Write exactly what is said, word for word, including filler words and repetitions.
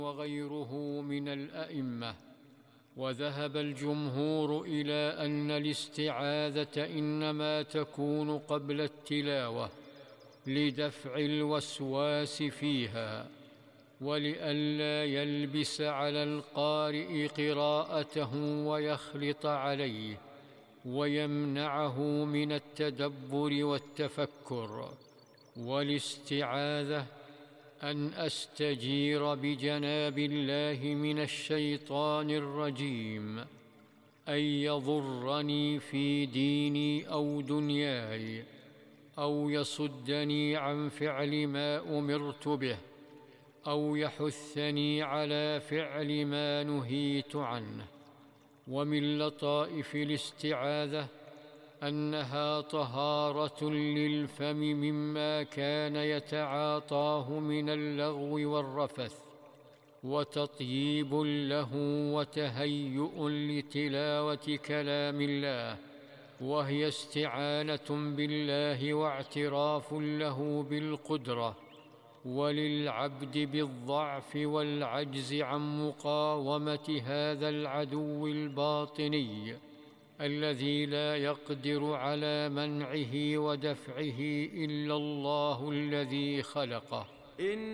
وغيره من الأئمة. وذهب الجمهور إلى أن الاستعاذة إنما تكون قبل التلاوة لدفع الوسواس فيها، ولئلا يلبس على القارئ قراءته ويخلط عليه ويمنعه من التدبر والتفكر. والاستعاذة أن أستجير بجناب الله من الشيطان الرجيم أن يضرني في ديني أو دنياي، أو يصدني عن فعل ما أمرت به، أو يحثني على فعل ما نهيت عنه. ومن لطائف الاستعاذة أنها طهارة للفم مما كان يتعاطاه من اللغو والرفث، وتطييب له وتهيؤ لتلاوة كلام الله، وهي استعانة بالله واعتراف له بالقدرة، وللعبد بالضعف والعجز عن مقاومة هذا العدو الباطني الذي لا يقدر على منعه ودفعه إلا الله الذي خلقه.